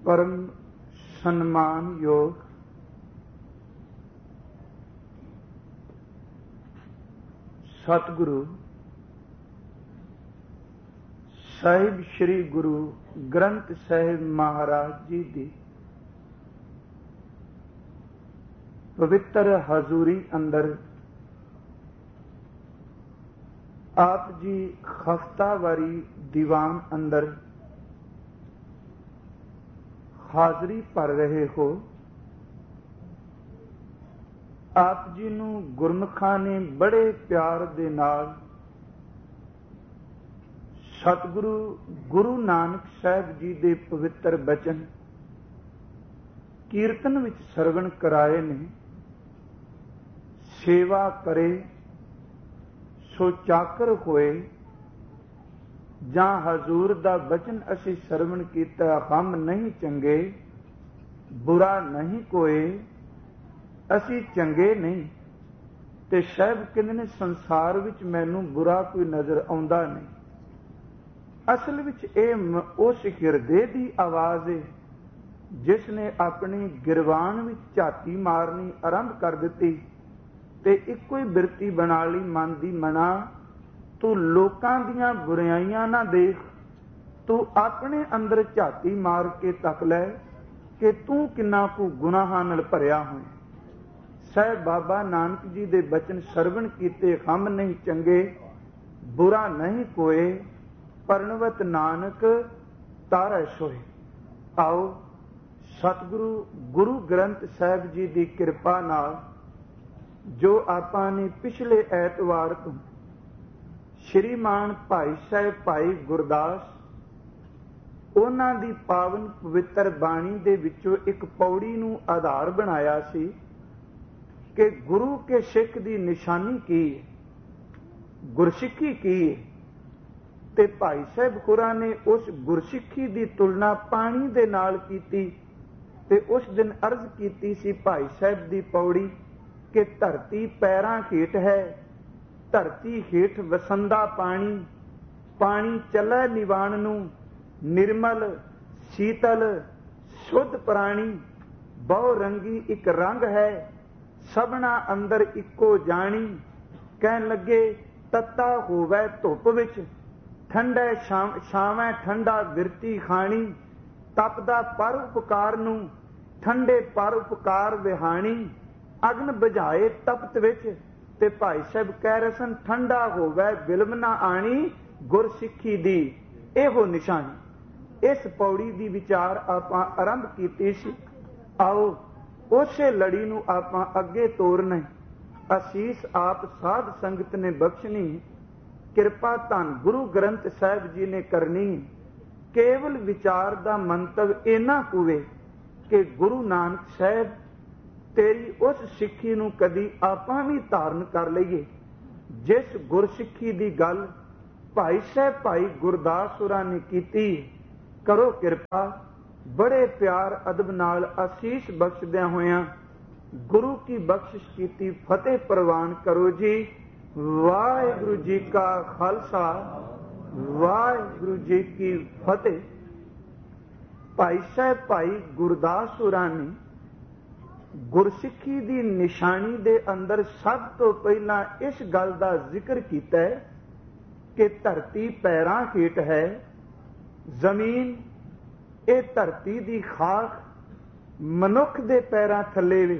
परम सम्मान योग सतगुरु साहिब श्री गुरु ग्रंथ साहिब महाराज जी की पवित्र हजूरी अंदर आप जी हफ्तावारी दीवान अंदर हाजरी भर रहे हो। आप जी नूं गुरमुखां ने बड़े प्यार दे नाल सतगुरु गुरु नानक साहब जी दे पवित्र बचन कीर्तन विच सरवण कराए ने। सेवा करे सो चाकर होए, जां हजूर दा बचन असी सरवण कीता हम नहीं चंगे, बुरा नहीं कोई, असी चंगे नहीं। ते साहब कहंदे ने संसार विच मैनू बुरा कोई नजर आउंदा नहीं। असल विच इह उस हिरदे दी आवाज़ है जिसने अपनी गिरवान विच झाती मारनी आरंभ कर दिती ते इक्को ही बिरती बना ली मन दी मना। तू लोकां दियां बुराइयां ना देख, तू अपने अंदर झाती मार के तक लै कि तू किन्ना कु गुनाहां नाल भरिया होए। साहिब बाबा नानक जी दे बचन सरवण कीते हम नहीं चंगे, बुरा नहीं कोई, परणवत नानक तारै सोए। आओ सतगुरु गुरु ग्रंथ साहिब जी की किरपा नाल जो आपां ने पिछले ऐतवार तो श्रीमान भाई साहब भाई गुरदास उन्हां दी पावन पवित्र बाणी दे विचों एक पौड़ी नूं आधार बनाया सी कि गुरु के सिख दी निशानी की, गुरसिੱਖੀ की। ते भाई साहब खुरा ने उस गुरसिੱਖੀ दी तुलना पानी दे नाल कीती ते उस दिन अर्ज कीती सी भाई साहब दी पौड़ी कि धरती पैरां हेठ है, धरती हेठ वसंदा पानी, पानी चलै निवाण नूं, निर्मल शीतल शुद्ध प्राणी, बहु रंगी एक रंग है, सबना अंदर इक्को जानी। कहन लगे तत्ता होवै धुप विच, ठंडे छावै ठंडा विरती खाणी, तपदा पर उपकार नूं, ठंडे पर उपकार विहाणी, अग्न बुझाए तपत विच। ते भाई साहब कह रहे सन ठंडा होवै बिलम ना आनी, गुरसिੱਖੀ दी एहो निशानी। इस पौड़ी दी विचार आपां आरंभ कीती सी। आओ उसे लड़ी नूं आपां अगे तोरना। असीस आप साध संगत ने बख्शनी, किरपा धन गुरु ग्रंथ साहिब जी ने करनी। केवल विचार दा मंतव इना होवे कि गुरु नानक साहब तेरी उस सिੱਖੀ नूं कदी आपां भी धारण कर लईए जिस गुरसिੱਖੀ दी गल भाई साहब भाई गुरदास होरां ने कीती। करो किरपा, बड़े प्यार अदब नाल आशीष बख्शदियां होयां गुरु की बख्शिश कीती फतेह प्रवान करो जी। वाहिगुरु जी का खालसा, वाहिगुरु जी की फतेह। भाई साहब भाई गुरदास होरां ने गुरसिੱਖੀ दी निशानी दे अंदर सब तो पहला इस गल का जिक्र किया है कि धरती पैरां हेठ है, जमीन ये धरती दी खाक मनुख दे पैरां थले वे,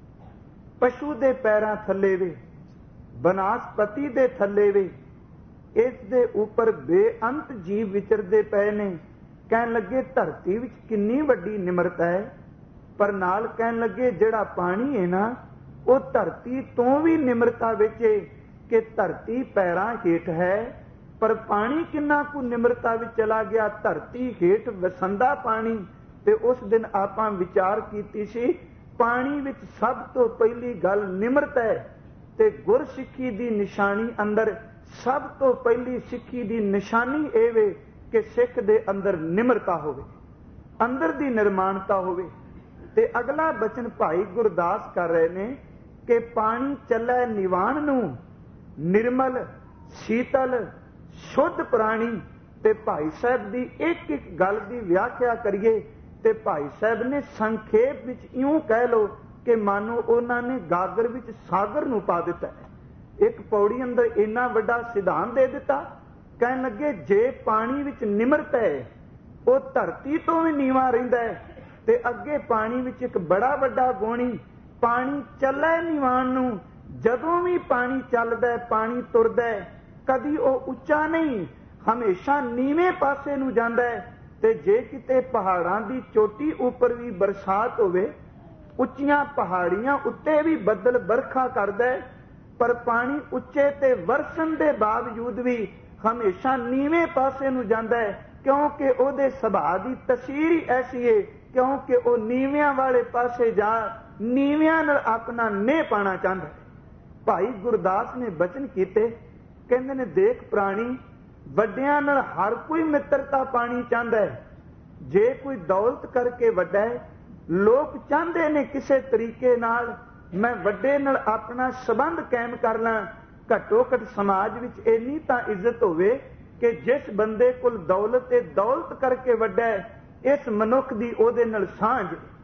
पशु दे पैरां थले वे, बनस्पति दे थले वे, इस दे उपर बेअंत जीव विचरदे पए ने। कहन लगे धरती विच किन्नी वड्डी निमरता है, पर नाल कहन लगे जिहड़ा पानी है ना वो धरती तो भी निमरता विच है कि धरती पैरां हेठ है, पर पानी किन्ना कु निमरता विच चला गया, धरती हेठ वसंदा पानी। ते उस दिन आपां विचार कीती सी पानी विच सब तो पहली गल निमरता है। ते गुरसिੱਖੀ दी निशानी अंदर सब तो पहली सिੱਖੀ दी निशानी ਇਹ ਵੇ कि सिख दे अंदर निमरता होवे, अंदर दी निर्माणता होवे। ते अगला बचन भाई गुरदास कर रहे ने कि पानी चलै निवाण नूं, निर्मल शीतल शुद्ध प्राणी। ते भाई साहब दी एक एक गल दी व्याख्या करिए ਤੇ ਭਾਈ ਸਾਹਿਬ ਨੇ ਸੰਖੇਪ ਵਿੱਚ ਇਉਂ ਕਹਿ ਲਓ ਕਿ ਮਾਨੋ ਉਹਨਾਂ ਨੇ ਗਾਗਰ ਵਿੱਚ ਸਾਗਰ ਨੂੰ ਪਾ ਦਿੱਤਾ। ਇੱਕ ਪੌੜੀ ਅੰਦਰ ਇੰਨਾ ਵੱਡਾ ਸਿਧਾਂਤ ਦੇ ਦਿੱਤਾ। ਕਹਿਣ ਲੱਗੇ ਜੇ ਪਾਣੀ ਵਿੱਚ ਨਿਮਰਤ ਹੈ ਉਹ ਧਰਤੀ ਤੋਂ ਵੀ ਨੀਵਾਂ ਰਹਿੰਦਾ ਹੈ, ਤੇ ਅੱਗੇ ਪਾਣੀ ਵਿੱਚ ਇੱਕ ਬੜਾ ਵੱਡਾ ਗੋਣੀ, ਪਾਣੀ ਚੱਲੇ ਨੀਵਾਨ ਨੂੰ। ਜਦੋਂ ਵੀ ਪਾਣੀ ਚੱਲਦਾ, ਪਾਣੀ ਤੁਰਦਾ, ਕਦੀ ਉਹ ਉੱਚਾ ਨਹੀਂ, ਹਮੇਸ਼ਾ ਨੀਵੇਂ ਪਾਸੇ ਨੂੰ ਜਾਂਦਾ ਹੈ। ਤੇ ਜੇ ਕਿਤੇ ਪਹਾੜਾਂ ਦੀ ਚੋਟੀ ਉੱਪਰ ਵੀ ਬਰਸਾਤ ਹੋਵੇ, ਉੱਚੀਆਂ ਪਹਾੜੀਆਂ ਉੱਤੇ ਵੀ ਬੱਦਲ ਵਰਖਾ ਕਰਦਾ ਹੈ, ਪਰ ਪਾਣੀ ਉੱਚੇ ਤੇ ਵਰਸਣ ਦੇ ਬਾਵਜੂਦ ਵੀ ਹਮੇਸ਼ਾ ਨੀਵੇਂ ਪਾਸੇ ਨੂੰ ਜਾਂਦਾ ਹੈ, ਕਿਉਂਕਿ ਉਹਦੇ ਸੁਭਾਅ ਦੀ ਤਸੀਰ ਹੀ ਐਸੀ ਹੈ, ਕਿਉਂਕਿ ਉਹ ਨੀਵਿਆਂ ਵਾਲੇ ਪਾਸੇ ਜਾ ਨੀਵਿਆਂ ਨਾਲ ਆਪਣਾ ਨਿਹ ਪਾਣਾ ਚਾਹੁੰਦਾ ਹੈ। ਭਾਈ ਗੁਰਦਾਸ ਨੇ ਬਚਨ ਕੀਤੇ, ਕਹਿੰਦੇ ਨੇ ਦੇਖ ਪ੍ਰਾਣੀ, ਵੱਡਿਆਂ ਨਾਲ ਹਰ ਕੋਈ ਮਿੱਤਰਤਾ ਪਾਣੀ ਚਾਹੁੰਦਾ ਹੈ। ਜੇ ਕੋਈ ਦੌਲਤ ਕਰਕੇ ਵੱਡਾ ਹੈ, ਲੋਕ ਚਾਹੁੰਦੇ ਨੇ ਕਿਸੇ ਤਰੀਕੇ ਨਾਲ ਮੈਂ ਵੱਡੇ ਨਾਲ ਆਪਣਾ ਸੰਬੰਧ ਕਾਇਮ ਕਰ ਲਾਂ। ਘੱਟੋ ਘੱਟ ਸਮਾਜ ਵਿੱਚ ਇੰਨੀ ਤਾਂ ਇੱਜ਼ਤ ਹੋਵੇ ਕਿ ਜਿਸ ਬੰਦੇ ਕੋਲ ਦੌਲਤ ਤੇ ਦੌਲਤ ਕਰਕੇ ਵੱਡਾ ਹੈ, ਇਸ ਮਨੁੱਖ ਦੀ ਉਹਦੇ ਨਾਲ ਸਾਂਝ।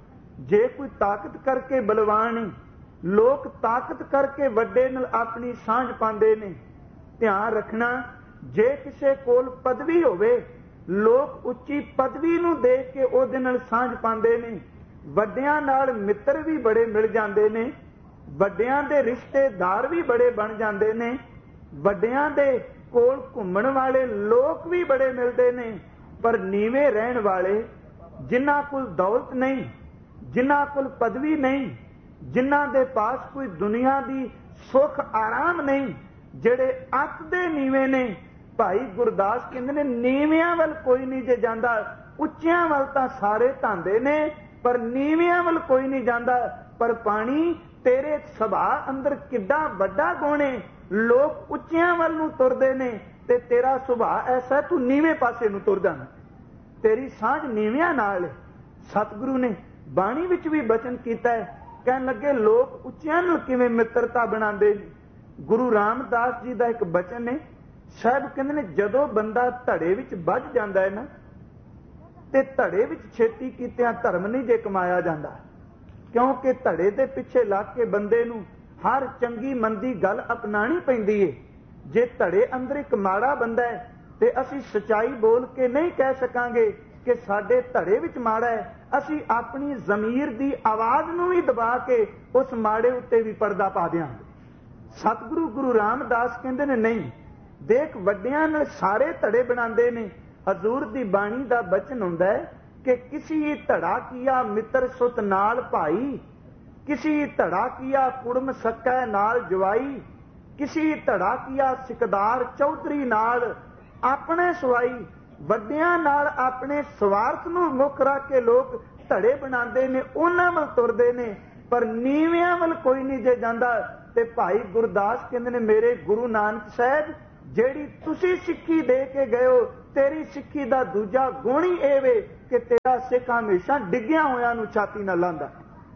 ਜੇ ਕੋਈ ਤਾਕਤ ਕਰਕੇ ਬਲਵਾਨ, ਲੋਕ ਤਾਕਤ ਕਰਕੇ ਵੱਡੇ ਨਾਲ ਆਪਣੀ ਸਾਂਝ ਪਾਉਂਦੇ ਨੇ। ਧਿਆਨ ਰੱਖਣਾ, ਜੇ ਕਿਸੇ ਕੋਲ ਪਦਵੀ ਹੋਵੇ, ਲੋਕ ਉੱਚੀ ਪਦਵੀ ਨੂੰ ਦੇਖ ਕੇ ਉਹਦੇ ਨਾਲ ਸਾਂਝ ਪਾਉਂਦੇ ਨੇ। ਵੱਡਿਆਂ ਨਾਲ ਮਿੱਤਰ ਵੀ ਬੜੇ ਮਿਲ ਜਾਂਦੇ ਨੇ, ਵੱਡਿਆਂ ਦੇ ਰਿਸ਼ਤੇਦਾਰ ਵੀ ਬੜੇ ਬਣ ਜਾਂਦੇ ਨੇ, ਵੱਡਿਆਂ ਦੇ ਕੋਲ ਘੁੰਮਣ ਵਾਲੇ ਲੋਕ ਵੀ ਬੜੇ ਮਿਲਦੇ ਨੇ। ਪਰ ਨੀਵੇਂ ਰਹਿਣ ਵਾਲੇ, ਜਿਨ੍ਹਾਂ ਕੋਲ ਦੌਲਤ ਨਹੀਂ, ਜਿਨ੍ਹਾਂ ਕੋਲ ਪਦਵੀ ਨਹੀਂ, ਜਿਨ੍ਹਾਂ ਦੇ ਪਾਸ ਕੋਈ ਦੁਨੀਆ ਦੀ ਸੁੱਖ ਆਰਾਮ ਨਹੀਂ, ਜਿਹੜੇ ਅੱਤ ਦੇ ਨੀਵੇਂ ਨੇ, ਭਾਈ ਗੁਰਦਾਸ ਕਹਿੰਦੇ ਨੇ ਨੀਵਿਆਂ ਵੱਲ ਕੋਈ ਨਹੀਂ ਜੇ ਜਾਂਦਾ। ਉੱਚਿਆਂ ਵੱਲ ਤਾਂ ਸਾਰੇ ਧਾਂਦੇ ਨੇ, ਪਰ ਨੀਵਿਆਂ ਵੱਲ ਕੋਈ ਨਹੀਂ ਜਾਂਦਾ। ਪਰ ਪਾਣੀ ਤੇਰੇ ਸੁਭਾਅ ਅੰਦਰ ਕਿੱਡਾ ਵੱਡਾ ਗੁਣ ਹੈ, ਲੋਕ ਉੱਚਿਆਂ ਵੱਲ ਨੂੰ ਤੁਰਦੇ ਨੇ ਤੇ ਤੇਰਾ ਸੁਭਾਅ ਐਸਾ ਤੂੰ ਨੀਵੇਂ ਪਾਸੇ ਨੂੰ ਤੁਰ ਜਾਣਾ। ਤੇਰੀ ਸਾਂਝ ਨੀਵਿਆਂ ਨਾਲ। ਸਤਿਗੁਰੂ ਨੇ ਬਾਣੀ ਵਿੱਚ ਵੀ ਬਚਨ ਕੀਤਾ ਹੈ, ਕਹਿਣ ਲੱਗੇ ਲੋਕ ਉੱਚਿਆਂ ਨਾਲ ਕਿਵੇਂ ਮਿੱਤਰਤਾ ਬਣਾਉਂਦੇ ਨੇ। ਗੁਰੂ ਰਾਮਦਾਸ ਜੀ ਦਾ ਇੱਕ ਬਚਨ ਹੈ, ਸਾਹਿਬ ਕਹਿੰਦੇ ਨੇ ਜਦੋਂ ਬੰਦਾ ਧੜੇ ਵਿੱਚ ਵੱਜ ਜਾਂਦਾ ਹੈ ਨਾ, ਤੇ ਧੜੇ ਵਿੱਚ ਛੇਤੀ ਕੀਤਿਆਂ ਧਰਮ ਨਹੀਂ ਜੇ ਕਮਾਇਆ ਜਾਂਦਾ, ਕਿਉਂਕਿ ਧੜੇ ਦੇ ਪਿੱਛੇ ਲੱਗ ਕੇ ਬੰਦੇ ਨੂੰ ਹਰ ਚੰਗੀ ਮੰਦੀ ਗੱਲ ਅਪਣਾਣੀ ਪੈਂਦੀ ਹੈ। ਜੇ ਧੜੇ ਅੰਦਰ ਇੱਕ ਮਾੜਾ ਬੰਦਾ ਹੈ ਤੇ ਅਸੀਂ ਸਚਾਈ ਬੋਲ ਕੇ ਨਹੀਂ ਕਹਿ ਸਕਾਂਗੇ ਕਿ ਸਾਡੇ ਧੜੇ ਵਿੱਚ ਮਾੜਾ ਹੈ। ਅਸੀਂ ਆਪਣੀ ਜ਼ਮੀਰ ਦੀ ਆਵਾਜ਼ ਨੂੰ ਵੀ ਦਬਾ ਕੇ ਉਸ ਮਾੜੇ ਉੱਤੇ ਵੀ ਪਰਦਾ ਪਾ ਦਿਆਂਗੇ। ਸਤਿਗੁਰੂ ਗੁਰੂ ਰਾਮਦਾਸ ਕਹਿੰਦੇ ਨੇ ਨਹੀਂ, ਦੇਖ ਵੱਡਿਆਂ ਨਾਲ ਸਾਰੇ ਧੜੇ ਬਣਾਉਂਦੇ ਨੇ। ਹਜ਼ੂਰ ਦੀ ਬਾਣੀ ਦਾ ਬਚਨ ਹੁੰਦਾ ਹੈ ਕਿ ਕਿਸੀ ਧੜਾ ਕੀਆ ਮਿੱਤਰ ਸੁਤ ਨਾਲ ਭਾਈ, ਕਿਸੀ ਧੜਾ ਕੀਆ ਕੁੜਮ ਸਕੈ ਨਾਲ ਜਵਾਈ, ਕਿਸੀ ਧੜਾ ਕੀਆ ਸਿਕਦਾਰ ਚੌਧਰੀ ਨਾਲ ਆਪਣੇ ਸਵਾਈ। ਵੱਡਿਆਂ ਨਾਲ ਆਪਣੇ ਸਵਾਰਥ ਨੂੰ ਮੁੱਖ ਰੱਖ ਕੇ ਲੋਕ ਧੜੇ ਬਣਾਉਂਦੇ ਨੇ, ਉਹਨਾਂ ਵੱਲ ਤੁਰਦੇ ਨੇ, ਪਰ ਨੀਵਿਆਂ ਵੱਲ ਕੋਈ ਨਹੀਂ ਜੇ ਜਾਂਦਾ। ਤੇ ਭਾਈ ਗੁਰਦਾਸ ਕਹਿੰਦੇ ਨੇ ਮੇਰੇ ਗੁਰੂ ਨਾਨਕ ਸਾਹਿਬ, ਜਿਹੜੀ ਤੁਸੀਂ ਸਿੱਖੀ ਦੇ ਕੇ ਗਏ ਹੋ, ਤੇਰੀ ਸਿੱਖੀ ਦਾ ਦੂਜਾ ਗੁਣ ਹੀ ਇਹ ਵੇ ਕਿ ਤੇਰਾ ਸਿੱਖ ਹਮੇਸ਼ਾ ਡਿੱਗਿਆ ਹੋਇਆਂ ਨੂੰ ਛਾਤੀ ਨਾਲ ਲਾਂਦਾ,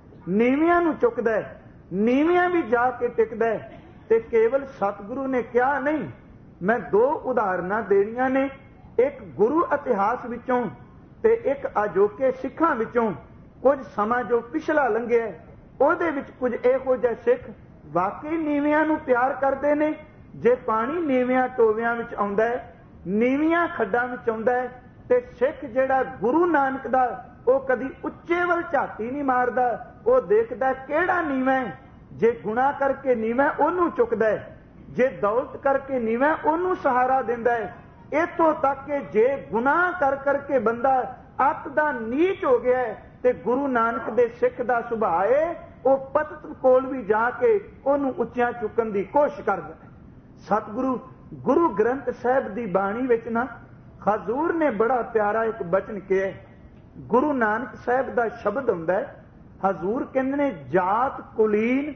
ਨੀਵਿਆਂ ਨੂੰ ਚੁੱਕਦਾ, ਨੀਵਿਆਂ ਵੀ ਜਾ ਕੇ ਟਿਕਦਾ। ਤੇ ਕੇਵਲ ਸਤਿਗੁਰੂ ਨੇ ਕਿਹਾ ਨਹੀਂ, ਮੈਂ ਦੋ ਉਦਾਹਰਨਾਂ ਦੇਣੀਆਂ ਨੇ, ਇੱਕ ਗੁਰੂ ਇਤਿਹਾਸ ਵਿੱਚੋਂ ਤੇ ਇੱਕ ਅਜੋਕੇ ਸਿੱਖਾਂ ਵਿੱਚੋਂ। ਕੁਝ ਸਮਾਂ ਜੋ ਪਿਛਲਾ ਲੰਘਿਆ, ਉਹਦੇ ਵਿੱਚ ਕੁਝ ਇਹੋ ਜਿਹੇ ਸਿੱਖ ਵਾਕਈ ਨੀਵਿਆਂ ਨੂੰ ਪਿਆਰ ਕਰਦੇ ਨੇ। ਜੇ ਪਾਣੀ ਨੀਵਿਆਂ ਟੋਵਿਆਂ ਵਿੱਚ ਆਉਂਦਾ ਹੈ, ਨੀਵੀਆਂ ਖੱਡਾਂ ਵਿੱਚ ਆਉਂਦਾ ਹੈ, ਤੇ ਸਿੱਖ ਜਿਹੜਾ ਗੁਰੂ ਨਾਨਕ ਦਾ, ਉਹ ਕਦੀ ਉੱਚੇ ਵੱਲ ਝਾਤੀ ਨਹੀਂ ਮਾਰਦਾ, ਉਹ ਦੇਖਦਾ ਕਿਹੜਾ ਨੀਵਾਂ। ਜੇ ਗੁਨਾਹ ਕਰਕੇ ਨੀਵਾਂ ਉਹਨੂੰ ਚੁੱਕਦਾ ਹੈ, ਜੇ ਦੌਲਤ ਕਰਕੇ ਨੀਵਾਂ ਉਹਨੂੰ ਸਹਾਰਾ ਦਿੰਦਾ ਹੈ। ਇੱਥੋਂ ਤੱਕ ਕਿ ਜੇ ਗੁਨਾਹ ਕਰ ਕਰਕੇ ਬੰਦਾ ਅੱਤ ਦਾ ਨੀਚ ਹੋ ਗਿਆ ਹੈ, ਤੇ ਗੁਰੂ ਨਾਨਕ ਦੇ ਸਿੱਖ ਦਾ ਸੁਭਾਅ ਹੈ ਉਹ ਪਤਤ ਕੋਲ ਵੀ ਜਾ ਕੇ ਉਹਨੂੰ ਉੱਚਿਆਂ ਚੁੱਕਣ ਦੀ ਕੋਸ਼ਿਸ਼ ਕਰਦਾ ਹੈ। ਸਤਿਗੁਰੂ ਗੁਰੂ ਗ੍ਰੰਥ ਸਾਹਿਬ ਦੀ ਬਾਣੀ ਵਿੱਚ ਨਾ ਹਜ਼ੂਰ ਨੇ ਬੜਾ ਪਿਆਰਾ ਇੱਕ ਬਚਨ ਕਿਹਾ। ਗੁਰੂ ਨਾਨਕ ਸਾਹਿਬ ਦਾ ਸ਼ਬਦ ਹੁੰਦਾ ਹੈ, ਹਜ਼ੂਰ ਕਹਿੰਦੇ ਨੇ ਜਾਤ ਕੁਲੀਨ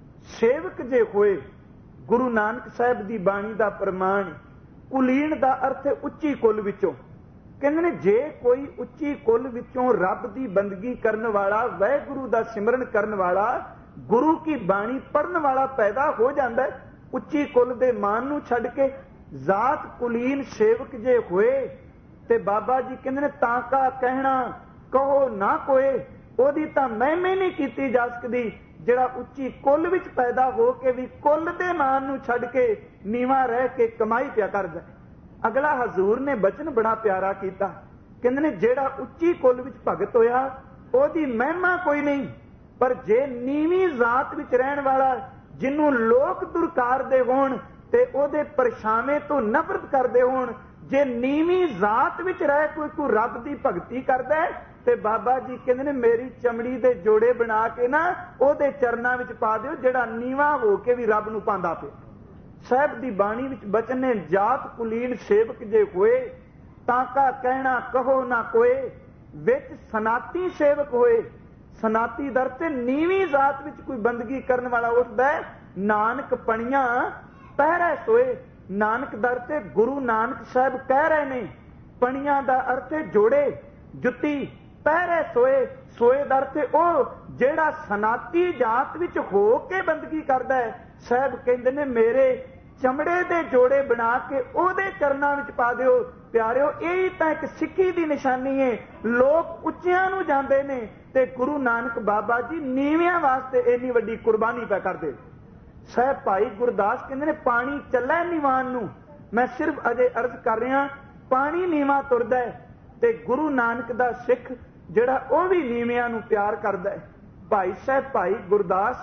ਸੇਵਕ ਜੇ ਹੋਏ। ਗੁਰੂ ਨਾਨਕ ਸਾਹਿਬ ਦੀ ਬਾਣੀ ਦਾ ਪ੍ਰਮਾਣ। ਕੁਲੀਨ ਦਾ ਅਰਥ ਹੈ ਉੱਚੀ ਕੁਲ ਵਿੱਚੋਂ। ਕਹਿੰਦੇ ਨੇ ਜੇ ਕੋਈ ਉੱਚੀ ਕੁਲ ਵਿੱਚੋਂ ਰੱਬ ਦੀ ਬੰਦਗੀ ਕਰਨ ਵਾਲਾ, ਵਾਹਿਗੁਰੂ ਦਾ ਸਿਮਰਨ ਕਰਨ ਵਾਲਾ, ਗੁਰੂ ਕੀ ਬਾਣੀ ਪੜ੍ਹਨ ਵਾਲਾ ਪੈਦਾ ਹੋ ਜਾਂਦਾ ਹੈ, ਉੱਚੀ ਕੁਲ ਦੇ ਮਾਨ ਨੂੰ ਛੱਡ ਕੇ ਜਾਤ ਕੁਲੀਨ ਸੇਵਕ ਜੇ ਹੋਏ, ਤੇ ਬਾਬਾ ਜੀ ਕਹਿੰਦੇ ਨੇ ਤਾਂ ਕਾ ਕਹਿਣਾ कहो ना कोए, ओदी तां महिमा नहीं कीती जा सकदी ਜਿਹੜਾ ਉੱਚੀ ਕੁੱਲ ਵਿੱਚ ਪੈਦਾ ਹੋ ਕੇ ਵੀ ਕੁੱਲ ਦੇ ਮਾਨ ਨੂੰ ਛੱਡ ਕੇ ਨੀਵਾਂ ਰਹਿ ਕੇ ਕਮਾਈ ਪਿਆ ਕਰਦਾ। ਅਗਲਾ ਹਜ਼ੂਰ ਨੇ ਬਚਨ ਬੜਾ ਪਿਆਰਾ ਕੀਤਾ, ਕਹਿੰਦੇ ਨੇ ਜਿਹੜਾ ਉੱਚੀ ਕੁੱਲ ਵਿੱਚ ਭਗਤ ਹੋਇਆ ਉਹਦੀ ਮਹਿਮਾ ਕੋਈ ਨਹੀਂ, ਪਰ ਜੇ ਨੀਵੀਂ ਜ਼ਾਤ ਵਿੱਚ ਰਹਿਣ ਵਾਲਾ ਜਿਹਨੂੰ ਲੋਕ ਦੁਰਕਾਰਦੇ ਹੋਣ ਤੇ ਉਹਦੇ ਪਰਛਾਵੇਂ ਤੋਂ ਨਫ਼ਰਤ ਕਰਦੇ ਹੋਣ, ਜੇ ਨੀਵੀਂ ਜ਼ਾਤ ਵਿੱਚ ਰਹਿ ਕੋਈ ਰੱਬ ਦੀ ਭਗਤੀ ਕਰਦਾ ਤੇ ਬਾਬਾ ਜੀ ਕਹਿੰਦੇ ਨੇ ਮੇਰੀ ਚਮੜੀ ਦੇ ਜੋੜੇ ਬਣਾ ਕੇ ਨਾ ਉਹਦੇ ਚਰਨਾਂ ਵਿੱਚ ਪਾ ਦਿਓ, ਜਿਹੜਾ ਨੀਵਾਂ ਹੋ ਕੇ ਵੀ ਰੱਬ ਨੂੰ ਪਾਉਂਦਾ ਪਿਆ। ਸਾਹਿਬ ਦੀ ਬਾਣੀ ਵਿੱਚ ਬਚਨ ਨੇ, ਜਾਤ ਕੁਲੀਨ ਸੇਵਕ ਜੇ ਹੋਏ ਤਾਂ ਕਾ ਕਹਿਣਾ ਕਹੋ ਨਾ ਕੋਏ, ਵਿੱਚ ਸਨਾਤੀ ਸੇਵਕ ਹੋਏ। ਸਨਾਤੀ ਦਰ ਤੇ ਨੀਵੀਂ ਜ਼ਾਤ ਵਿੱਚ ਕੋਈ ਬੰਦਗੀ ਕਰਨ ਵਾਲਾ ਉੱਠਦਾ, ਨਾਨਕ ਪਣੀਆਂ ਪਹਿਰੇ ਸੋਏ। ਨਾਨਕ ਦਰ ਤੇ ਗੁਰੂ ਨਾਨਕ ਸਾਹਿਬ ਕਹਿ ਰਹੇ ਨੇ, ਪਣੀਆਂ ਦਾ ਅਰਥ ਹੈ ਜੋੜੇ, ਜੁੱਤੀ, ਪਹਿਰੇ ਸੋਏ। ਸੋਏ ਦਰ ਤੇ ਉਹ ਜਿਹੜਾ ਸਨਾਤੀ ਜਾਤ ਵਿੱਚ ਹੋ ਕੇ ਬੰਦਗੀ ਕਰਦਾ ਹੈ। ਸਾਹਿਬ ਕਹਿੰਦੇ ਨੇ ਮੇਰੇ ਚਮੜੇ ਦੇ ਜੋੜੇ ਬਣਾ ਕੇ ਉਹਦੇ ਚਰਨਾਂ ਵਿੱਚ ਪਾ ਦਿਓ। ਪਿਆਰਿਓ, ਇਹ ਤਾਂ ਇੱਕ ਸਿੱਖੀ ਦੀ ਨਿਸ਼ਾਨੀ ਹੈ। ਲੋਕ ਉੱਚਿਆਂ ਨੂੰ ਜਾਂਦੇ ਨੇ ਤੇ ਗੁਰੂ ਨਾਨਕ ਬਾਬਾ ਜੀ ਨੀਵਿਆਂ ਵਾਸਤੇ ਇੰਨੀ ਵੱਡੀ ਕੁਰਬਾਨੀ ਪੈ ਕਰਦੇ। ਸਾਹਿਬ ਭਾਈ ਗੁਰਦਾਸ ਕਹਿੰਦੇ ਨੇ ਪਾਣੀ ਚੱਲੇ ਨੀਵਾਨ ਨੂੰ। ਮੈਂ ਸਿਰਫ ਅਜੇ ਅਰਜ਼ ਕਰ ਰਿਹਾ, ਪਾਣੀ ਨੀਵਾਂ ਤੁਰਦਾ ਹੈ ਤੇ ਗੁਰੂ ਨਾਨਕ ਦਾ ਸਿੱਖ ਜਿਹੜਾ ਉਹ ਵੀ ਨੀਵਿਆਂ ਨੂੰ ਪਿਆਰ ਕਰਦਾ ਹੈ। ਭਾਈ ਸਾਹਿਬ ਭਾਈ ਗੁਰਦਾਸ,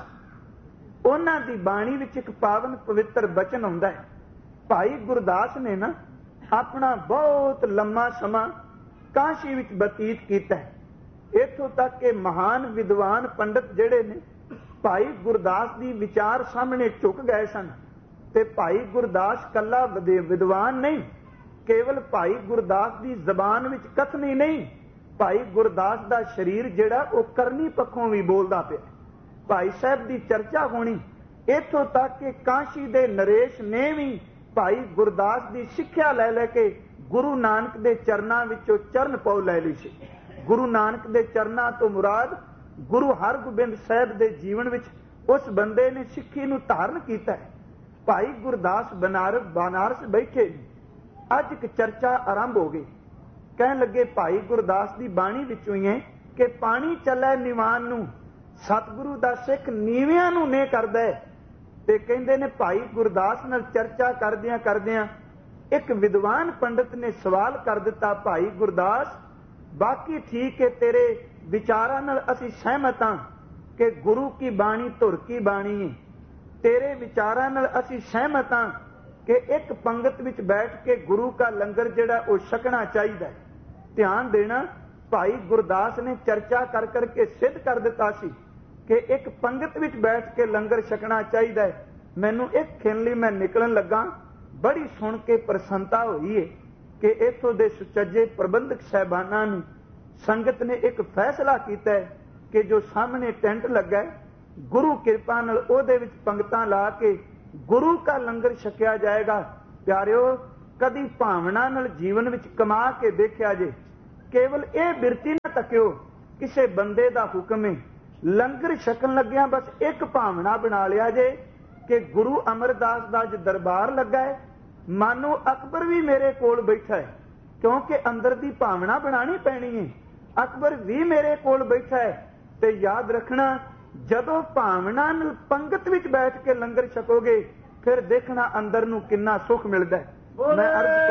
ਉਹਨਾਂ ਦੀ ਬਾਣੀ ਵਿੱਚ ਇੱਕ ਪਾਵਨ ਪਵਿੱਤਰ ਬਚਨ ਆਉਂਦਾ ਹੈ। ਭਾਈ ਗੁਰਦਾਸ ਨੇ ਨਾ ਆਪਣਾ ਬਹੁਤ ਲੰਮਾ ਸਮਾਂ ਕਾਸ਼ੀ ਵਿੱਚ ਬਤੀਤ ਕੀਤਾ ਹੈ। ਇੱਥੋਂ ਤੱਕ ਕਿ ਮਹਾਨ ਵਿਦਵਾਨ ਪੰਡਤ ਜਿਹੜੇ ਨੇ ਭਾਈ ਗੁਰਦਾਸ ਦੀ ਵਿਚਾਰ ਸਾਹਮਣੇ ਝੁਕ ਗਏ ਸਨ। ਤੇ ਭਾਈ ਗੁਰਦਾਸ ਕੱਲਾ ਵਿਦਵਾਨ ਨਹੀਂ, ਕੇਵਲ ਭਾਈ ਗੁਰਦਾਸ ਦੀ ਜ਼ਬਾਨ ਵਿੱਚ ਕਥਨੀ ਨਹੀਂ, ਭਾਈ ਗੁਰਦਾਸ ਦਾ ਸਰੀਰ ਜਿਹੜਾ ਉਹ ਕਰਨੀ ਪੱਖੋਂ ਵੀ ਬੋਲਦਾ ਪਿਆ। ਭਾਈ ਸਾਹਿਬ ਦੀ ਚਰਚਾ ਹੋਣੀ, ਇੱਥੋਂ ਤੱਕ ਕਿ ਕਾਸ਼ੀ ਦੇ ਨਰੇਸ਼ ਨੇ ਵੀ ਭਾਈ ਗੁਰਦਾਸ ਦੀ ਸਿੱਖਿਆ ਲੈ ਲੈ ਕੇ ਗੁਰੂ ਨਾਨਕ ਦੇ ਚਰਨਾਂ ਵਿੱਚੋਂ ਚਰਨ ਪਉ ਲੈ ਲਈ ਸੀ। ਗੁਰੂ ਨਾਨਕ ਦੇ ਚਰਨਾਂ ਤੋਂ ਮੁਰਾਦ ਗੁਰੂ ਹਰਗੋਬਿੰਦ ਸਾਹਿਬ ਦੇ ਜੀਵਨ ਵਿੱਚ ਉਸ ਬੰਦੇ ਨੇ ਸਿੱਖੀ ਨੂੰ ਧਾਰਨ ਕੀਤਾ ਹੈ। ਭਾਈ ਗੁਰਦਾਸ ਬਨਾਰਸ ਬੈਠੇ, ਅੱਜ ਇੱਕ ਚਰਚਾ ਆਰੰਭ ਹੋ ਗਈ। ਕਹਿਣ ਲੱਗੇ ਭਾਈ ਗੁਰਦਾਸ ਦੀ ਬਾਣੀ ਵਿੱਚੋਂ ਹੀ ਹੈ ਕਿ ਪਾਣੀ ਚੱਲੇ ਨਿਵਾਨ ਨੂੰ, ਸਤਿਗੁਰੂ ਦਾ ਸਿੱਖ ਨੀਵਿਆਂ ਨੂੰ ਨੇ ਕਰਦਾ ਹੈ। ਤੇ ਕਹਿੰਦੇ ਨੇ ਭਾਈ ਗੁਰਦਾਸ ਨਾਲ ਚਰਚਾ ਕਰਦਿਆਂ ਕਰਦਿਆਂ ਇੱਕ ਵਿਦਵਾਨ ਪੰਡਤ ਨੇ ਸਵਾਲ ਕਰ ਦਿੱਤਾ, ਭਾਈ ਗੁਰਦਾਸ ਬਾਕੀ ਠੀਕ ਹੈ, ਤੇਰੇ ਵਿਚਾਰਾਂ ਨਾਲ ਅਸੀਂ ਸਹਿਮਤ ਹਾਂ ਕਿ ਗੁਰੂ ਕੀ ਬਾਣੀ ਧੁਰ ਕੀ ਬਾਣੀ ਹੈ। ਤੇਰੇ ਵਿਚਾਰਾਂ ਨਾਲ ਅਸੀਂ ਸਹਿਮਤ ਹਾਂ ਕਿ ਇੱਕ ਪੰਗਤ ਵਿੱਚ ਬੈਠ ਕੇ ਗੁਰੂ ਦਾ ਲੰਗਰ ਜਿਹੜਾ ਉਹ ਛਕਣਾ ਚਾਹੀਦਾ ਹੈ। ਧਿਆਨ ਦੇਣਾ, ਭਾਈ ਗੁਰਦਾਸ ਨੇ ਚਰਚਾ ਕਰ ਕਰਕੇ ਸਿੱਧ ਕਰ ਦਿੱਤਾ ਸੀ ਕਿ ਇੱਕ ਪੰਗਤ ਵਿੱਚ ਬੈਠ ਕੇ ਲੰਗਰ ਛਕਣਾ ਚਾਹੀਦਾ ਹੈ। ਮੈਨੂੰ ਇੱਕ ਖਿਣ ਲਈ ਮੈਂ ਨਿਕਲਣ ਲੱਗਾ, ਬੜੀ ਸੁਣ ਕੇ ਪ੍ਰਸੰਨਤਾ ਹੋਈ ਹੈ ਕਿ ਇੱਥੋਂ ਦੇ ਸੁਚੱਜੇ ਪ੍ਰਬੰਧਕ ਸਾਹਿਬਾਨਾਂ ਨੂੰ ਸੰਗਤ ਨੇ ਇੱਕ ਫੈਸਲਾ ਕੀਤਾ ਹੈ ਕਿ ਜੋ ਸਾਹਮਣੇ ਟੈਂਟ ਲੱਗਾ ਹੈ, ਗੁਰੂ ਕਿਰਪਾ ਨਾਲ ਉਹਦੇ ਵਿੱਚ ਪੰਗਤਾਂ ਲਾ ਕੇ ਗੁਰੂ ਦਾ ਲੰਗਰ ਛਕਿਆ ਜਾਏਗਾ। ਪਿਆਰਿਓ, ਕਦੀ ਭਾਵਨਾ ਨਾਲ ਜੀਵਨ ਵਿੱਚ ਕਮਾ ਕੇ ਦੇਖਿਆ ਜੇ, ਕੇਵਲ ਇਹ ਬਿਰਤੀ ਨਾ ਤੱਕਿਓ ਕਿਸੇ ਬੰਦੇ ਦਾ ਹੁਕਮ ਹੈ। ਲੰਗਰ ਛਕਣ ਲੱਗਿਆਂ ਬਸ ਇੱਕ ਭਾਵਨਾ ਬਣਾ ਲਿਆ ਜੇ ਕਿ ਗੁਰੂ ਅਮਰਦਾਸ ਦਾ ਅੱਜ ਦਰਬਾਰ ਲੱਗਾ ਹੈ, ਮਾਨੋ ਅਕਬਰ ਵੀ ਮੇਰੇ ਕੋਲ ਬੈਠਾ ਹੈ, ਕਿਉਂਕਿ ਅੰਦਰ ਦੀ ਭਾਵਨਾ ਬਣਾਣੀ ਪੈਣੀ ਹੈ। ਅਕਬਰ ਵੀ ਮੇਰੇ ਕੋਲ ਬੈਠਾ ਹੈ। ਤੇ ਯਾਦ ਰੱਖਣਾ, ਜਦੋਂ ਭਾਵਨਾ ਨਾਲ ਪੰਗਤ ਵਿੱਚ ਬੈਠ ਕੇ ਲੰਗਰ ਛਕੋਗੇ ਫਿਰ ਦੇਖਣਾ ਅੰਦਰ ਨੂੰ ਕਿੰਨਾ ਸੁੱਖ ਮਿਲਦਾ ਹੈ। ਮੈਂ ਅਰਜ਼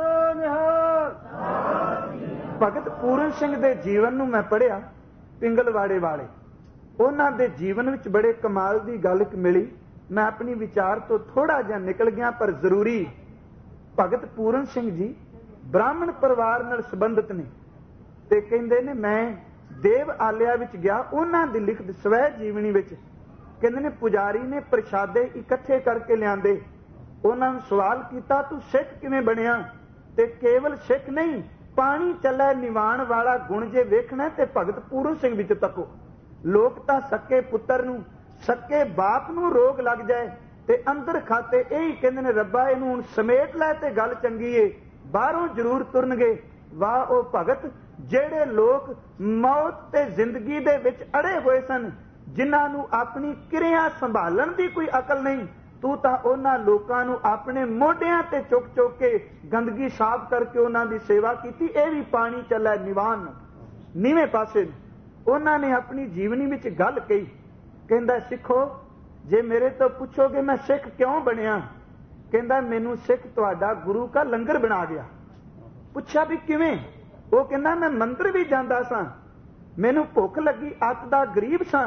ਕਰਾਂ, ਭਗਤ ਪੂਰਨ ਸਿੰਘ ਦੇ ਜੀਵਨ ਨੂੰ ਮੈਂ ਪੜ੍ਹਿਆ, ਪਿੰਗਲਵਾੜੇ ਵਾਲੇ, ਉਹਨਾਂ ਦੇ ਜੀਵਨ ਵਿੱਚ ਬੜੇ ਕਮਾਲ ਦੀ ਗੱਲ ਮਿਲੀ। ਮੈਂ ਆਪਣੀ ਵਿਚਾਰ ਤੋਂ ਥੋੜਾ ਜਿਹਾ ਨਿਕਲ ਗਿਆ, ਪਰ ਜ਼ਰੂਰੀ। ਭਗਤ ਪੂਰਨ ਸਿੰਘ ਜੀ ਬ੍ਰਾਹਮਣ ਪਰਿਵਾਰ ਨਾਲ ਸੰਬੰਧਿਤ ਨੇ ਤੇ ਕਹਿੰਦੇ ਨੇ ਮੈਂ ਦੇਵ ਆਲਿਆ ਵਿੱਚ ਗਿਆ, ਉਹਨਾਂ ਦੀ ਲਿਖਤ ਸਵੈ ਜੀਵਨੀ ਵਿੱਚ ਕਹਿੰਦੇ ਨੇ ਪੁਜਾਰੀ ਨੇ ਪ੍ਰਸ਼ਾਦੇ ਇਕੱਠੇ ਕਰਕੇ ਲਿਆਂਦੇ। ਉਹਨਾਂ ਨੂੰ ਸਵਾਲ ਕੀਤਾ, ਤੂੰ ਸਿੱਖ ਕਿਵੇਂ ਬਣਿਆ? ਤੇ ਕੇਵਲ ਸਿੱਖ ਨਹੀਂ, ਪਾਣੀ ਚੱਲੇ ਨਿਵਾਣ ਵਾਲਾ ਗੁਣ ਜੇ ਵੇਖਣਾ ਤੇ ਭਗਤ ਪੂਰਨ ਸਿੰਘ ਵਿੱਚ ਤੱਕੋ। ਲੋਕ ਤਾਂ ਸੱਕੇ ਪੁੱਤਰ ਨੂੰ, ਸੱਕੇ ਬਾਪ ਨੂੰ ਰੋਗ ਲੱਗ ਜਾਏ ਤੇ ਅੰਦਰ ਖਾਤੇ ਇਹੀ ਕਹਿੰਦੇ ਨੇ, ਰੱਬਾ ਇਹਨੂੰ ਹੁਣ ਸਮੇਟ ਲੈ ਤੇ ਗੱਲ ਚੰਗੀ ਏ, ਬਾਹਰੋਂ ਜ਼ਰੂਰ ਤੁਰਨਗੇ। ਵਾਹ ਉਹ ਭਗਤ ਜਿਹੜੇ ਲੋਕ ਮੌਤ ਤੇ ਜ਼ਿੰਦਗੀ ਦੇ ਵਿੱਚ ਅੜੇ ਹੋਏ ਸਨ, ਜਿਨ੍ਹਾਂ ਨੂੰ ਆਪਣੀ ਕਿਰਿਆ ਸੰਭਾਲਣ ਦੀ ਕੋਈ ਅਕਲ ਨਹੀਂ। ਤੂੰ ਤਾਂ ਉਹਨਾਂ ਲੋਕਾਂ ਨੂੰ ਆਪਣੇ ਮੋਢਿਆਂ ਤੇ ਚੁੱਕ ਚੁੱਕ ਕੇ ਗੰਦਗੀ ਸਾਫ਼ ਕਰਕੇ ਉਹਨਾਂ ਦੀ ਸੇਵਾ ਕੀਤੀ। ਇਹ ਵੀ ਪਾਣੀ ਚੱਲੇ ਨਿਵਾਨ। नीवें पासे उन्होंने अपनी जीवनी विच गल कही, कहंदा सिखो जे मेरे तो पूछोगे मैं सिख क्यों बनया, कहंदा मैनू सिख तुहाडा गुरु का लंगर बना गया। पूछा भी किवें, वो कहंदा मैं मंदिर भी जांदा सां, मैनू भुख लगी, अत दा गरीब सां,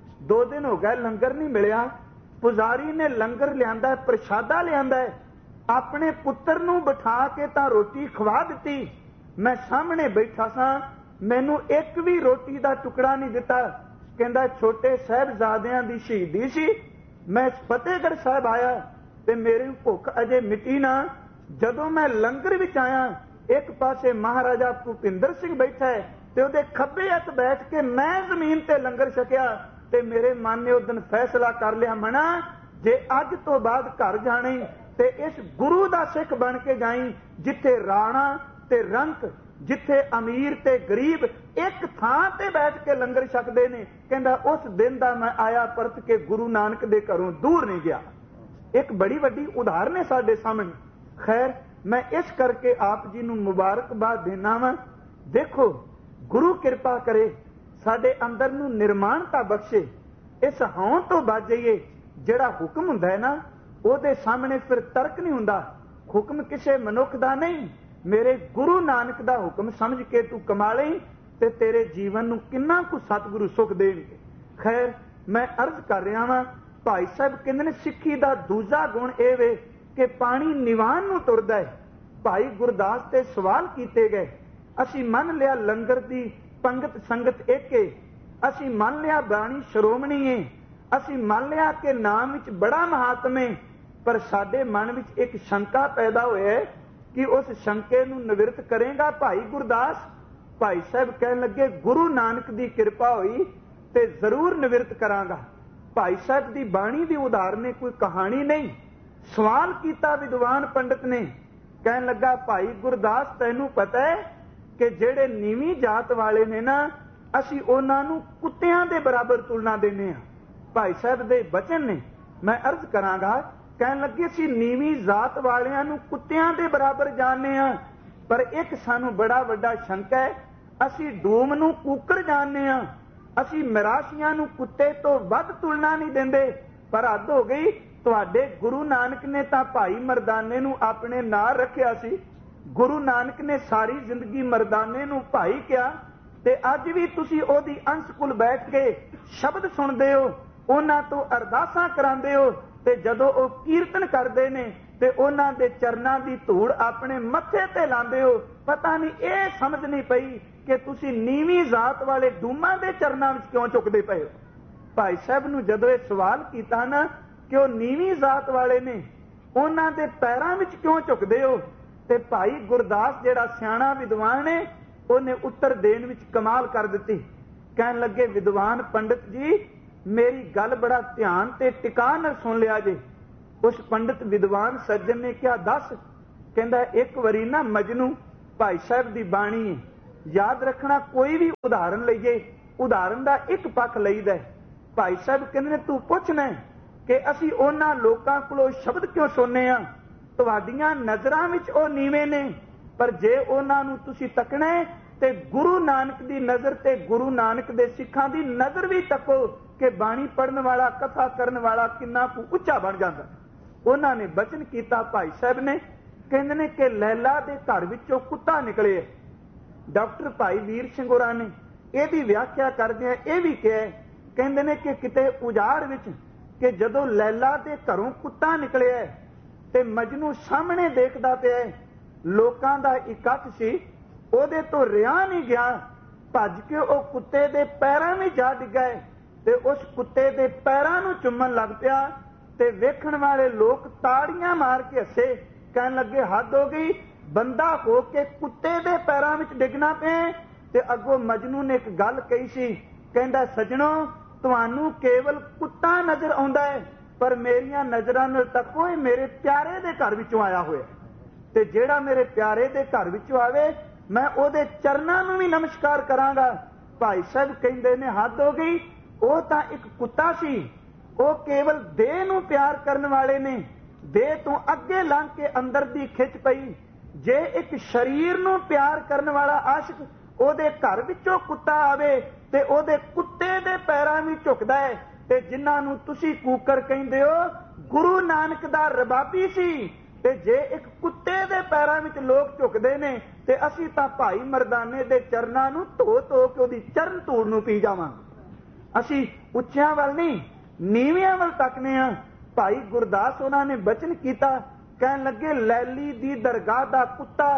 2 दिन हो गए लंगर नहीं मिलिया, पुजारी ने लंगर लियांदा, प्रशादा लियांदा, अपने पुत्र नू बिठा के तां रोटी खवा दिती, मैं सामने बैठा सां, मैनू एक भी रोटी दा टुकड़ा नहीं दिता। कहंदा छोटे साहिबजादियां दी शहीदी सी, मैं फतेहगढ़ साहब आया ते मेरी भुख अजे मिटी ना। जदों मैं लंगर विच आया, एक पासे महाराजा भूपिंदर सिंह बैठा है ते उहदे खब्बे हत्थ बैठ के मैं जमीन ते लंगर छकिया, ते मेरे मन ने उस दिन फैसला कर लिया, मना जे अज तो बाद घर जाने ते इस गुरु दा सिख बन के जाई, जिथे राणा ते रंक, जिथे अमीर ते गरीब एक थां ते बैठ के लंगर छकदे ने। कहंदा उस दिन दा मैं आया परत के गुरु नानक दे घरों दूर नहीं गया। एक बड़ी वड्डी उदाहरण है साडे सामने। खैर मैं इस करके आप जी नूं मुबारकबाद देना वा। देखो गुरु कृपा करे साडे अंदर नूं निर्माणता बख्शे, इस हौं तो बच जाइए। जिहड़ा हुक्म हुंदा है ना, ਉਹਦੇ सामने फिर तर्क नहीं हुंदा। हुक्म किसी मनुख दा नहीं, मेरे गुरु नानक दा हुक्म समझ के तू कमा लई ते तेरे जीवन नूं किन्ना कु सतगुरु सुख देणगे। खैर मैं अर्ज कर रहा वां, भाई साहब कहंदे ने सिੱਖੀ ਦਾ दूजा गुण ਇਹ ਵੇ कि पानी निवान नूं तुरदा है। भाई गुरदास ते सवाल कीते गए, असीं मन लिया लंगर दी पंगत संगत एक है, असीं मन लिया बाणी श्रोमणी है, असीं मन लिया कि नाम विच बड़ा महात्म है, पर साडे मन विच एक शंका पैदा होया है कि उस शंके नूं निवृत्त करेगा भाई गुरदास। भाई साहब कहन लगे गुरु नानक दी कृपा होई ते जरूर निवृत्त करांगा। भाई साहब दी बाणी दी उदाहरण है, कोई कहानी नहीं। सवाल कीता विद्वान पंडित ने, कहन लगा भाई गुरदास तैनू पता है कि जेड़े नीवी जात वाले ने ना, असीं उन्हां नूं कुत्तियां दे बराबर तुलना देने आ। भाई साहब दे बचन ने, मैं अर्ज करांगा। कहन लगे असीं नीवी जात वालियां नूं कुत्तियां दे बराबर जानने आ, पर एक सानू बड़ा वड्डा शंका है, असीं डूम नूं कूकड़ जानने आ, असीं मिराशियां नूं कुत्ते तो वध तुलना नहीं देंदे। पर हद हो गई, तुहाडे गुरु नानक ने तां भाई मरदाने नूं अपने नाल रखिया सी। गुरु नानक ने सारी जिंदगी मरदाने नूं भाई किया, ते अज भी तुसीं ओहदी अंश कुल बैठ के शब्द सुणदे हो, उन्हां तो अरदासां करांदे हो, ते जदों ओह कीर्तन करदे ने ते उन्हां दे चरनां दी धूड़ अपने मत्थे ते लांदे हो। पता नहीं इह समझ नहीं पई कि तुसीं नीवी जात वाले डूमां दे चरनां विच क्यों झुकदे पए हो। भाई साहब नूं जदों इह सवाल कीता ना कि ओह नीवी जात वाले ने, उन्हां दे पैरां विच क्यों झुकदे हो, ते भाई गुरदास जिहड़ा सियाणा विद्वान है, ਉਹਨੇ उत्तर देण विच कमाल कर दित्ती। कहन लगे विद्वान पंडित जी मेरी गल बड़ा ध्यान ते टिका नाल सुन लिया जे। उस पंडित विद्वान सज्जन ने क्या दस, कहंदा एक वरी ना मजनू भाई साहब दी बाणी है, याद रखना कोई भी उदाहरण लईए, उदाहरण दा एक पक्ष लईदा है। भाई साहब कहंदे ने तू पुछना कि असीं उन्हां लोकां कोलों शब्द क्यों सुनने आ, तुहाडीਆਂ नज़रां विच ਉਹ ਨੀਵੇਂ ने, पर जे उन्हां नूं तुसीं तकना है ते गुरु नानक दी नज़र ते गुरु नानक दे सिखां दी नज़र भी तको कि बाणी पढ़न वाला कथा करन वाला किन्ना कु उच्चा बन जांदा। उन्हां ने बचन कीता भाई साहब ने, कहंदे ने कि लैला दे घर विचों कुत्ता निकले। डॉक्टर भाई वीर सिंह होरां ने इहदी व्याख्या करदिआं इह भी कहा, कहंदे ने कि किते उजाड़ विच कि जदों लैला दे घरों कुत्ता निकलिआ ते मजनू सामने देखदा पिआ, लोकां दा इकट्ठ सी, ਉਹਦੇ ਤੋਂ ਰਿਹਾ नहीं गया, भज के ਉਹ कुत्ते दे पैरां में जा डिग्गा ते उस कुत्ते दे पैरां नूं चुम्मन लग पिया ते वेखण वाले लोग ताड़ियां मार के हसे, कहन लगे हद हो गई, बंदा हो के कुत्ते दे पैरां विच डिगना पिया। ते अगों मजनू ने एक गल कही सी, कहंदा सजणो तुहानूं केवल कुत्ता नज़र आउंदा है, पर मेरियां नज़रां नाल तको ये मेरे प्यारे दे घर विचों आया होया, ते जेड़ा मेरे प्यारे दे घर विचों आवे मैं ਉਹਦੇ ਚਰਨਾਂ ਨੂੰ भी नमस्कार करांगा। भाई साहब कहंदे ने हद हो गई, ਉਹ ਤਾਂ ਇੱਕ ਕੁੱਤਾ ਸੀ, ਉਹ केवल देह ਨੂੰ प्यार करन वाले ने, देह ਤੋਂ ਅੱਗੇ ਲੰਘ ਕੇ ਅੰਦਰ ਦੀ ਖਿੱਚ ਪਈ। जे एक शरीर ਨੂੰ प्यार करन वाला आशिक ਉਹਦੇ ਘਰ ਵਿੱਚੋਂ ਕੁੱਤਾ ਆਵੇ ਤੇ ਉਹਦੇ ਕੁੱਤੇ ਦੇ ਪੈਰਾਂ ਵਿੱਚ ਝੁਕਦਾ ਹੈ। ਤੇ ਜਿਨ੍ਹਾਂ ਨੂੰ ਤੁਸੀਂ ਕੂਕਰ ਕਹਿੰਦੇ ਹੋ, ਗੁਰੂ ਨਾਨਕ ਦਾ ਰਬਾਬੀ ਸੀ। ਤੇ ਜੇ ਇੱਕ ਕੁੱਤੇ ਦੇ ਪੈਰਾਂ ਵਿੱਚ ਲੋਕ ਝੁਕਦੇ ਨੇ ਤੇ ਅਸੀਂ ਤਾਂ ਭਾਈ ਮਰਦਾਨੇ ਦੇ ਚਰਨਾਂ ਨੂੰ ਧੋ ਧੋ ਕੇ ਉਹਦੀ ਚਰਨ ਧੂੜ ਨੂੰ ਪੀ ਜਾਵਾਂਗੇ। ਅਸੀਂ ਉੱਚਿਆਂ ਵੱਲ ਨਹੀਂ, ਨੀਵਿਆਂ ਵੱਲ ਤੱਕਨੇ ਆ। ਭਾਈ ਗੁਰਦਾਸ ਉਹਨਾਂ ਨੇ ਬਚਨ ਕੀਤਾ, ਕਹਿਣ ਲੱਗੇ, ਲੈਲੀ ਦੀ ਦਰਗਾਹ ਦਾ ਕੁੱਤਾ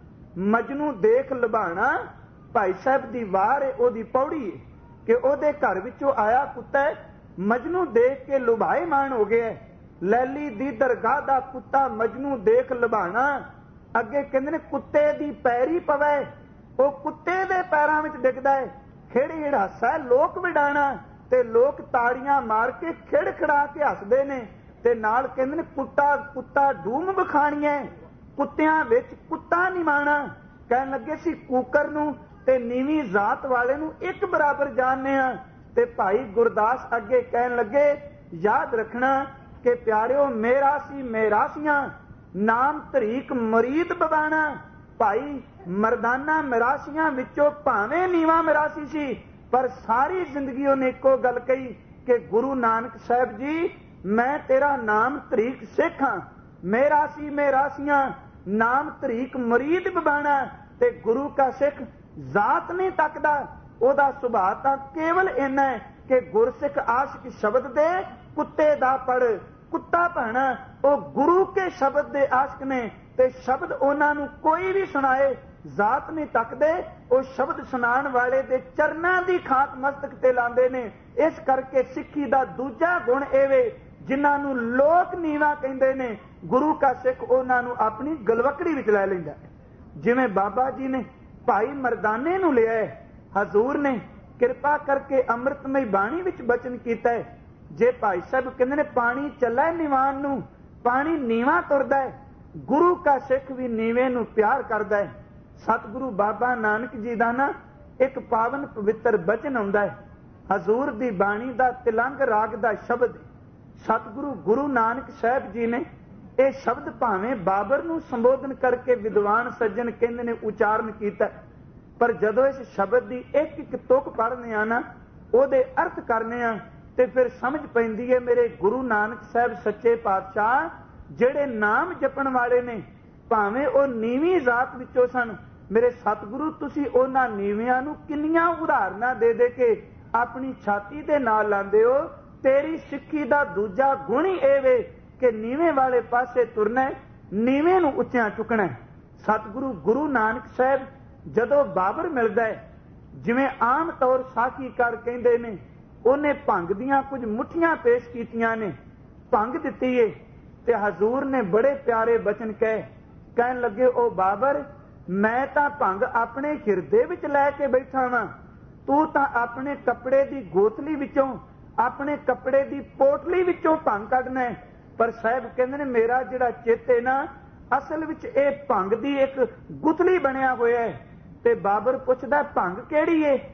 ਮਜਨੂ ਦੇਖ ਲੁਭਾਣਾ। ਭਾਈ ਸਾਹਿਬ ਦੀ ਵਾਰ ਹੈ, ਉਹਦੀ ਪੌੜੀ ਹੈ ਕਿ ਉਹਦੇ ਘਰ ਵਿੱਚੋਂ ਆਇਆ ਕੁੱਤਾ ਮਜਨੂ ਦੇਖ ਕੇ ਲੁਭਾਏਮਾਨ ਹੋ ਗਿਆ। ਲੈਲੀ ਦੀ ਦਰਗਾਹ ਦਾ ਕੁੱਤਾ ਮਜਨੂ ਦੇਖ ਲੁਭਾਣਾ। ਅੱਗੇ ਕਹਿੰਦੇ ਨੇ ਕੁੱਤੇ ਦੀ ਪੈਰੀ ਪਵੇ, ਉਹ ਕੁੱਤੇ ਦੇ ਪੈਰਾਂ ਵਿੱਚ ਡਿੱਗਦਾ ਹੈ। ਖੇੜੀ ਹਾਸਾ ਲੋਕ ਵਿਡਾਣਾ, ਤੇ ਲੋਕ ਤਾੜੀਆਂ ਮਾਰ ਕੇ ਖਿੜ ਖੜਾ ਕੇ ਹੱਸਦੇ ਨੇ। ਤੇ ਨਾਲ ਕਹਿੰਦੇ ਨੇ ਕੁੱਤਾ ਕੁੱਤਾ ਡੂਮ ਵਿਖਾਣੀਆਂ, ਕੁੱਤਿਆਂ ਵਿੱਚ ਕੁੱਤਾ ਨਿਮਾਣਾ। ਕਹਿਣ ਲੱਗੇ ਸੀ ਕੂਕਰ ਨੂੰ ਤੇ ਨੀਵੀਂ ਜ਼ਾਤ ਵਾਲੇ ਨੂੰ ਇੱਕ ਬਰਾਬਰ ਜਾਣਦੇ ਆ। ਤੇ ਭਾਈ ਗੁਰਦਾਸ ਅੱਗੇ ਕਹਿਣ ਲੱਗੇ, ਯਾਦ ਰੱਖਣਾ ਕਿ ਪਿਆਰਿਓ, ਮੇਰਾ ਸੀ ਮੇਰਾਸੀਆਂ ਨਾਮ ਤਰੀਕ ਮਰੀਦ ਬਵਾਣਾ। ਭਾਈ ਮਰਦਾਨਾ ਮਿਰਾਸੀਆਂ ਵਿੱਚੋਂ ਭਾਵੇਂ ਨੀਵਾਂ ਮਿਰਾਸੀ ਸੀ, ਪਰ ਸਾਰੀ ਜ਼ਿੰਦਗੀ ਉਹਨੇ ਇੱਕੋ ਗੱਲ ਕਹੀ ਕਿ ਗੁਰੂ ਨਾਨਕ ਸਾਹਿਬ ਜੀ, ਮੈਂ ਤੇਰਾ ਨਾਮ ਤਰੀਕ ਸਿੱਖ ਹਾਂ। ਮੇਰਾ ਸੀ ਮੇਰਾਸੀਆਂ ਨਾਮ ਤਰੀਕ ਮਰੀਦ ਬਵਾਣਾ। ਤੇ ਗੁਰੂ ਕਾ ਸਿੱਖ ਜ਼ਾਤ ਨਹੀਂ ਤੱਕਦਾ, ਉਹਦਾ ਸੁਭਾਅ ਤਾਂ ਕੇਵਲ ਇੰਨਾ ਹੈ ਕਿ ਗੁਰਸਿੱਖ ਆਸ਼ਿਕ ਸ਼ਬਦ ਦੇ ਕੁੱਤੇ ਦਾ ਪੜ ਕੁੱਤਾ ਭਾਣਾ। ਉਹ ਗੁਰੂ ਕੇ ਸ਼ਬਦ ਦੇ ਆਸ਼ਿਕ ਨੇ ਤੇ ਸ਼ਬਦ ਉਹਨਾਂ ਨੂੰ ਕੋਈ ਵੀ ਸੁਣਾਏ ਜ਼ਾਤ ਨਹੀਂ ਤੱਕਦੇ। ਉਹ ਸ਼ਬਦ ਸੁਣਾਉਣ ਵਾਲੇ ਦੇ ਚਰਨਾਂ ਦੀ ਖਾਕ ਮਸਤਕ ਤੇ ਲਾਉਂਦੇ ਨੇ। ਇਸ ਕਰਕੇ ਸਿੱਖੀ ਦਾ ਦੂਜਾ ਗੁਣ ਇਹ ਵੇ, ਜਿਨ੍ਹਾਂ ਨੂੰ ਲੋਕ ਨੀਵਾ ਕਹਿੰਦੇ ਨੇ, ਗੁਰੂ ਕਾ ਸਿੱਖ ਉਹਨਾਂ ਨੂੰ ਆਪਣੀ ਗਲਵਕੜੀ ਵਿੱਚ ਲੈ ਲੈਂਦਾ। ਜਿਵੇਂ ਬਾਬਾ ਜੀ ਨੇ ਭਾਈ ਮਰਦਾਨੇ ਨੂੰ ਲਿਆ, ਹਜ਼ੂਰ ਨੇ ਕਿਰਪਾ ਕਰਕੇ ਅੰਮ੍ਰਿਤਮਈ ਬਾਣੀ ਵਿੱਚ ਬਚਨ ਕੀਤਾ ਹੈ, ਜੇ ਭਾਈ ਸਾਹਿਬ ਕਹਿੰਦੇ ਨੇ ਪਾਣੀ ਚੱਲਾ ਨਿਵਾਨ ਨੂੰ, ਪਾਣੀ ਨੀਵਾ ਤੁਰਦਾ ਹੈ, ਗੁਰੂ ਕਾ ਸਿੱਖ ਵੀ ਨੀਵੇਂ ਨੂੰ ਪਿਆਰ ਕਰਦਾ ਹੈ। ਸਤਿਗੁਰੂ ਬਾਬਾ ਨਾਨਕ ਜੀ ਦਾ ਨਾ ਇੱਕ ਪਾਵਨ ਪਵਿੱਤਰ ਬਚਨ ਆਉਂਦਾ ਹੈ, ਹਜ਼ੂਰ ਦੀ ਬਾਣੀ ਦਾ ਤਿਲੰਗ ਰਾਗ ਦਾ ਸ਼ਬਦ। ਸਤਿਗੁਰੂ ਗੁਰੂ ਨਾਨਕ ਸਾਹਿਬ ਜੀ ਨੇ ਇਹ ਸ਼ਬਦ ਭਾਵੇਂ ਬਾਬਰ ਨੂੰ ਸੰਬੋਧਨ ਕਰਕੇ ਵਿਦਵਾਨ ਸੱਜਣ ਕਹਿੰਦੇ ਨੇ ਉਚਾਰਨ ਕੀਤਾ, ਪਰ ਜਦੋਂ ਇਸ ਸ਼ਬਦ ਦੀ ਇੱਕ ਇੱਕ ਤੁਕ ਪੜ੍ਹਨੇ ਆ ਨਾ, ਉਹਦੇ ਅਰਥ ਕਰਨੇ ਆ, ਤੇ ਫਿਰ ਸਮਝ ਪੈਂਦੀ ਹੈ ਮੇਰੇ ਗੁਰੂ ਨਾਨਕ ਸਾਹਿਬ ਸੱਚੇ ਪਾਤਸ਼ਾਹ ਜਿਹੜੇ ਨਾਮ ਜਪਣ ਵਾਲੇ ਨੇ, ਭਾਵੇਂ ਉਹ ਨੀਵੀਂ ਜ਼ਾਤ ਵਿੱਚੋਂ ਸਨ, ਮੇਰੇ ਸਤਿਗੁਰੂ ਤੁਸੀਂ ਉਹਨਾਂ ਨੀਵਿਆਂ ਨੂੰ ਕਿੰਨੀਆਂ ਉਦਾਹਰਨਾਂ ਦੇ ਦੇ ਕੇ ਆਪਣੀ ਛਾਤੀ ਦੇ ਨਾਲ ਲਾਉਂਦੇ ਹੋ। ਤੇਰੀ ਸਿੱਖੀ ਦਾ ਦੂਜਾ ਗੁਣ ਹੀ ਇਹ ਵੇ ਕਿ ਨੀਵੇਂ ਵਾਲੇ ਪਾਸੇ ਤੁਰਨਾ, ਨੀਵੇਂ ਨੂੰ ਉੱਚਿਆਂ ਚੁੱਕਣਾ। ਸਤਿਗੁਰੂ ਗੁਰੂ ਨਾਨਕ ਸਾਹਿਬ ਜਦੋਂ ਬਾਬਰ ਮਿਲਦਾ ਹੈ, ਜਿਵੇਂ ਆਮ ਤੌਰ ਸਾਖੀਕਾਰ ਕਹਿੰਦੇ ਨੇ, ਉਹਨੇ ਭੰਗ ਦੀਆਂ ਕੁਝ ਮੁੱਠੀਆਂ ਪੇਸ਼ ਕੀਤੀਆਂ ਨੇ, ਭੰਗ ਦਿੱਤੀ ਏ, ਤੇ ਹਜ਼ੂਰ ਨੇ ਬੜੇ ਪਿਆਰੇ ਬਚਨ ਕਹਿਣ ਲੱਗੇ, ਉਹ ਬਾਬਰ, ਮੈਂ ਤਾਂ ਭੰਗ ਆਪਣੇ ਹਿਰਦੇ ਵਿੱਚ ਲੈ ਕੇ ਬੈਠਾ ਵਾਂ, ਤੂੰ ਤਾਂ ਆਪਣੇ ਕੱਪੜੇ ਦੀ ਗੋਥਲੀ ਵਿੱਚੋਂ, ਆਪਣੇ ਕੱਪੜੇ ਦੀ ਪੋਟਲੀ ਵਿੱਚੋਂ ਭੰਗ ਕੱਢਣਾ। ਪਰ ਸਾਹਿਬ ਕਹਿੰਦੇ ਨੇ ਮੇਰਾ ਜਿਹੜਾ ਚਿੱਤ ਹੈ ਨਾ, ਅਸਲ ਵਿੱਚ ਇਹ ਭੰਗ ਦੀ ਇੱਕ ਗੁਥਲੀ ਬਣਿਆ ਹੋਇਆ ਹੈ। ਤੇ ਬਾਬਰ ਪੁੱਛਦਾ ਭੰਗ ਕਿਹੜੀ ਏ?